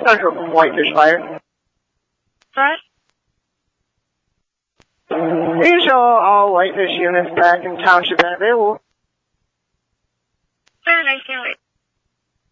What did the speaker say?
Central from Whitefish Fire. Sorry? You show all Whitefish units back in Township available. Sorry, I can't wait.